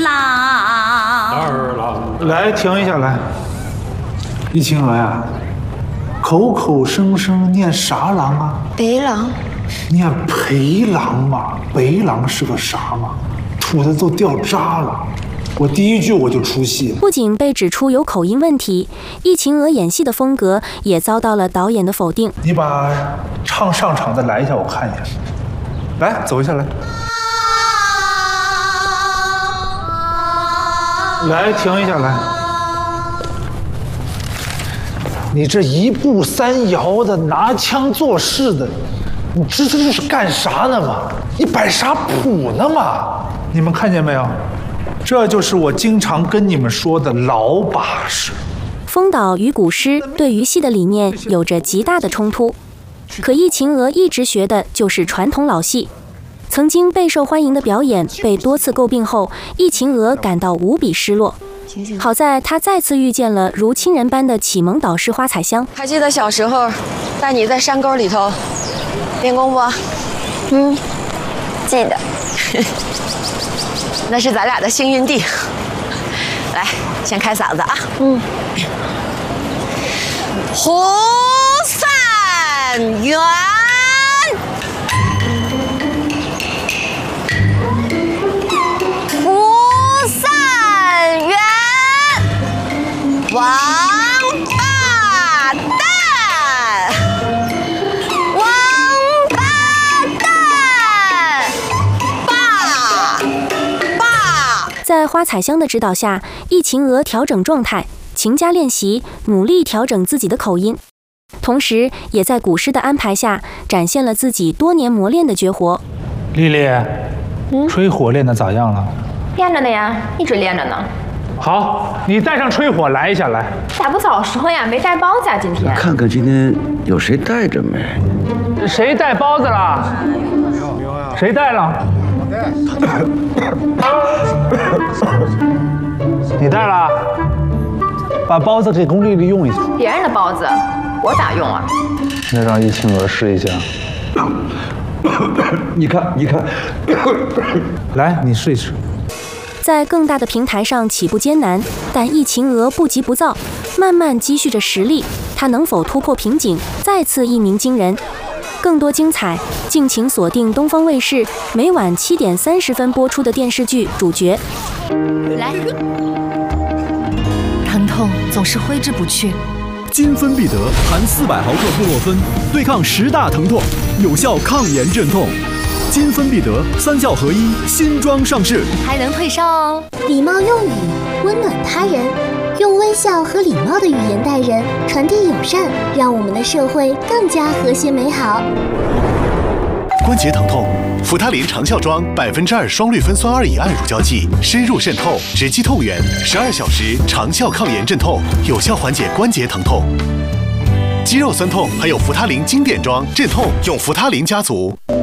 郎。 二郎， 来，停一下，来。易晴娥呀，口口声声念啥郎啊？ 北郎。 念陪郎嘛，北郎是个啥嘛？吐的都掉渣了。我第一句我就出戏了。 不仅被指出有口音问题，易晴娥演戏的风格也遭到了导演的否定。 你把唱上场的来一下，我看一下。来，走一下来。来，停一下来。你这一步三摇的，拿腔作势的，你这是干啥呢嘛？你摆啥谱呢嘛？你们看见没有？这就是我经常跟你们说的老把式。 风导与古诗对于戏的理念有着极大的冲突，可易晴娥一直学的就是传统老戏。曾经备受欢迎的表演被多次诟病后，易晴娥感到无比失落。好在她再次遇见了如亲人般的启蒙导师花彩香。 还记得小时候带你在山沟里头练功不？ 记得。 那是咱俩的幸运地。来，先开嗓子啊。胡三元。王八蛋，王八蛋，爸。 在花彩香的指导下，易晴娥调整状态，勤加练习，努力调整自己的口音，同时也在古诗的安排下，展现了自己多年磨练的绝活。 丽丽，吹火练得咋样了？ 练着呢呀，一直练着呢。 好，你带上吹火来一下来。 咋不早说呀？没带包子啊，今天。 看看今天有谁带着没？ 谁带包子了？谁带了？你带了？把包子给龚丽丽用一下。 别人的包子，我咋用啊？ 那让易晴娥试一下。 你看，你看， 来，你试一试。 在更大的平台上起步艰难，但易晴娥不急不躁，慢慢积蓄着实力。她能否突破瓶颈，再次一鸣惊人？更多精彩，敬请锁定东方卫视每晚7点30分播出的电视剧《主角》。 来，疼痛总是挥之不去。 金芬必得含400毫克布洛芬，对抗10大疼痛，有效抗炎镇痛。金芬必得3效合一新装上市， 还能退烧哦。 礼貌用语，温暖他人，用微笑和礼貌的语言待人，传递友善，让我们的社会更加和谐美好。 关节疼痛，扶他林长效妆2%双氯芬酸2乙胺乳胶剂，深入渗透，直击痛源，12小时长效抗炎镇痛，有效缓解关节疼痛。肌肉酸痛还有扶他林经典装镇痛，用扶他林家族。